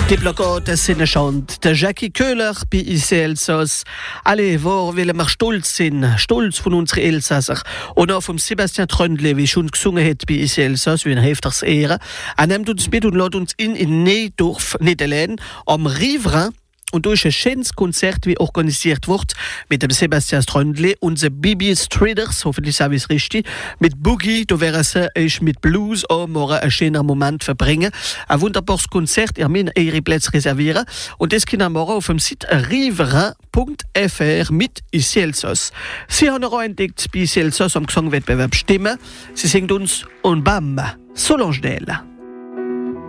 Die Plakate sind eine Schande. Der Jackie Köhler bei Elsass. Alle, wo wollen wir stolz sein? Stolz von unseren Elsasser. Und auch vom Sebastian Tröndle, wie schon gesungen hat bei Elsass, wie ein Hefters Ehre. Er nimmt uns mit und lädt uns in Neidorf, Niederlanden, am Riverain. Und durch ein schönes Konzert, wie organisiert wird, mit dem Sebastian Tröndle und den Bibi Striders, hoffentlich sage ich es richtig, mit Boogie, da wäre es mit Blues auch morgen ein schöner Moment verbringen. Ein wunderbares Konzert, ihr müsst eure Plätze reservieren. Und das können wir morgen auf dem Site riverain.fr mit Elsass. Sie haben auch entdeckt bei Elsass am Gesangwettbewerb Stimme. Sie singt uns und bam, Solange Delle.